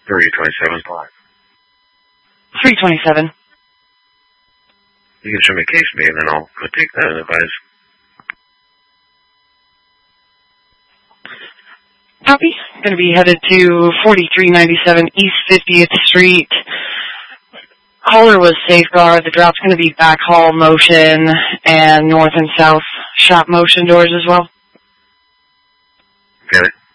327. 327. You can show me a case to me, and then I'll take that and advise. Copy. Going to be headed to 4397 East 50th Street. Caller was Safeguard. The drop's going to be backhaul motion and north and south shop motion doors as well. Got it.